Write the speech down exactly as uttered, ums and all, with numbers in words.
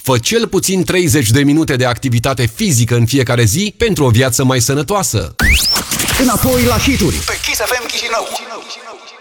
Fă cel puțin treizeci de minute de activitate fizică în fiecare zi pentru o viață mai sănătoasă. Înapoi la hituri pe Kiss F M Chișinău.